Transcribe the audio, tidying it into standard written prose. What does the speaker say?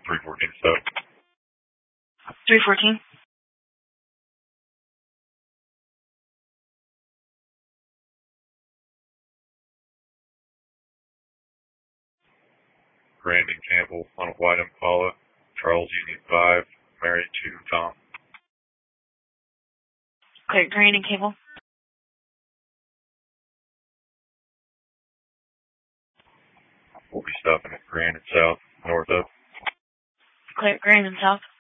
314 South. 314. Brandon Campbell on a white Impala, Charles Union 5, married to Tom. Okay, Brandon Campbell. We'll be stopping at Grand and South, north of. Clear, Grand and South.